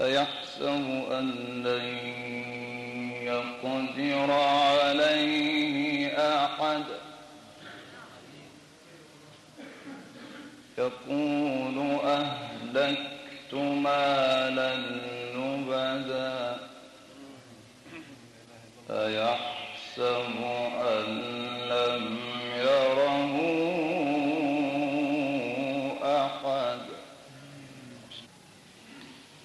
أيحسب أن لن يقدر عليه أحد يقول أهلكت مالا لبدا أيحسب أن